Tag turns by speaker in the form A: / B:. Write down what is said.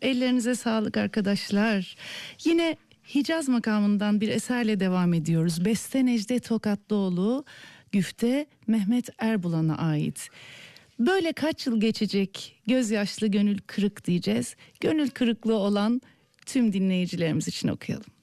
A: Ellerinize sağlık arkadaşlar. Yine Hicaz makamından bir eserle devam ediyoruz. Beste Necdet Tokatlıoğlu, güfte Mehmet Erbulan'a ait. Böyle kaç yıl geçecek, gözyaşlı gönül kırık diyeceğiz. Gönül kırıklığı olan tüm dinleyicilerimiz için okuyalım.